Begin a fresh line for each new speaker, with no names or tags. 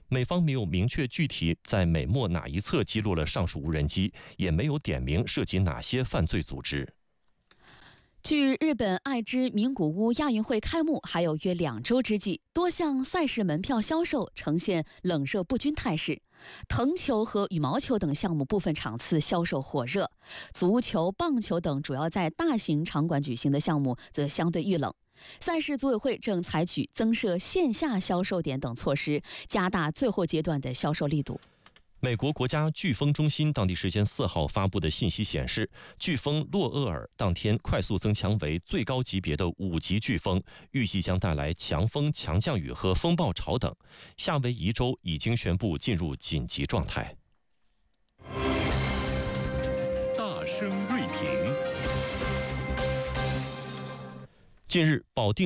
美方没有明确具体在美墨哪一侧击落了上述无人机，也没有点名涉及哪些犯罪组织。
距日本爱知名古屋亚运会开幕还有约2周之际，多项赛事门票销售呈现冷热不均态势。藤球和羽毛球等项目部分场次销售火热，足球、棒球等主要在大型场馆举行的项目则相对遇冷。赛事组委会正采取增设线下销售点等措施，加大最后阶段的销售力度。
美国国家飓风中心当地时间4号发布的信息显示，飓风洛厄尔当天快速增强为最高级别的5级飓风，预计将带来强风、强降雨和风暴潮等。夏威夷州已经宣布进入紧急状态。
大声锐评。
近日，保定